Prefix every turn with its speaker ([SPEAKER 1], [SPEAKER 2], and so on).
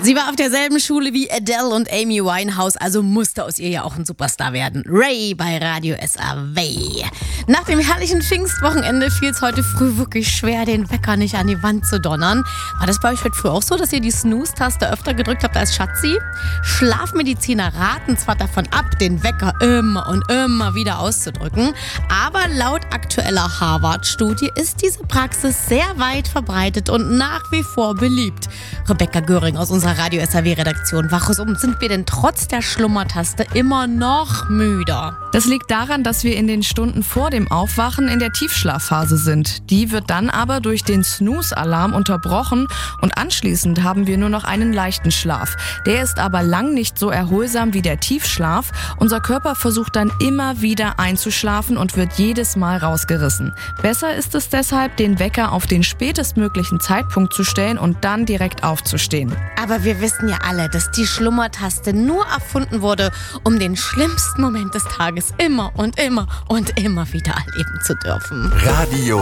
[SPEAKER 1] Sie war auf derselben Schule wie Adele und Amy Winehouse, also musste aus ihr ja auch ein Superstar werden. Ray bei Radio SAW. Nach dem herrlichen Pfingstwochenende fiel es heute früh wirklich schwer, den Wecker nicht an die Wand zu donnern. War das bei euch heute früh auch so, dass ihr die Snooze-Taste öfter gedrückt habt als Schatzi? Schlafmediziner raten zwar davon ab, den Wecker immer und immer wieder auszudrücken, aber laut aktueller Harvard-Studie ist diese Praxis sehr weit verbreitet und nach wie vor beliebt. Rebecca Göring aus unserer Radio SAW-Redaktion. Warum sind wir denn trotz der Schlummertaste immer noch müder?
[SPEAKER 2] Das liegt daran, dass wir in den Stunden vor dem Aufwachen in der Tiefschlafphase sind. Die wird dann aber durch den Snooze-Alarm unterbrochen und anschließend haben wir nur noch einen leichten Schlaf. Der ist aber lang nicht so erholsam wie der Tiefschlaf. Unser Körper versucht dann immer wieder einzuschlafen und wird jedes Mal rausgerissen. Besser ist es deshalb, den Wecker auf den spätestmöglichen Zeitpunkt zu stellen und dann direkt aufzustehen.
[SPEAKER 1] Aber wir wissen ja alle, dass die Schlummertaste nur erfunden wurde, um den schlimmsten Moment des Tages immer und immer und immer wieder erleben zu dürfen.
[SPEAKER 3] Radio